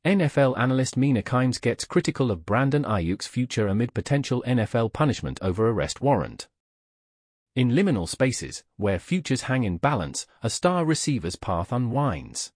NFL analyst Mina Kimes gets critical of Brandon Ayuk's future amid potential NFL punishment over arrest warrant. In liminal spaces, where futures hang in balance, a star receiver's path unwinds.